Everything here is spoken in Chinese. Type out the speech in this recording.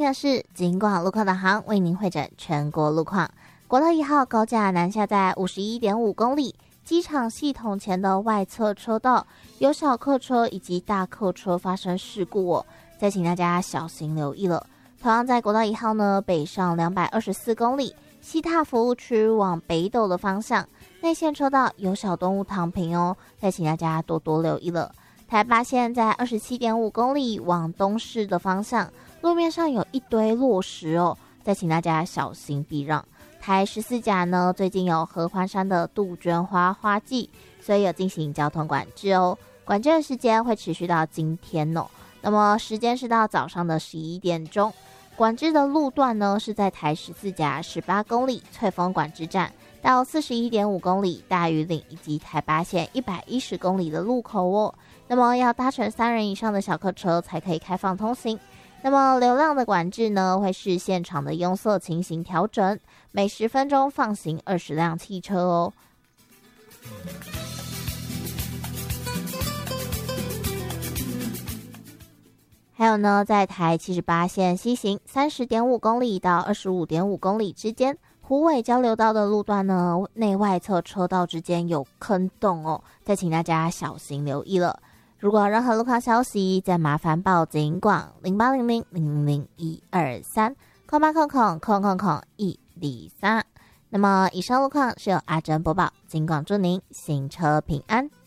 的是警广路况导航，为您汇整全国路况。国道1号高架南下在 51.5 公里，机场系统前的外侧车道有小客车以及大客车发生事故哦，再请大家小心留意了。同样在国道1号呢，北上224公里，西塔服务区往北斗的方向，内线车道有小动物躺平哦，再请大家多多留意了。台八线在 27.5 公里往东市的方向，路面上有一堆落石哦，再请大家小心避让。台14甲呢，最近有合欢山的杜鹃花花季，所以有进行交通管制哦，管制的时间会持续到今天哦，那么时间是到早上的11点钟。管制的路段呢是在台14甲18公里翠峰管制站到 41.5 公里大屿岭以及台八线110公里的路口哦。那么要搭乘3人以上的小客车才可以开放通行。那么流量的管制呢，会视现场的拥塞情形调整，每10分钟放行20辆汽车哦。还有呢，在台78线西行 30.5 公里到 25.5 公里之间，虎尾交流道的路段呢，内外侧车道之间有坑洞哦，再请大家小心留意了。如果有任何路况消息，再麻烦报警广0800000123 0800000123。那么以上路况是由阿珍播报，警广祝您行车平安。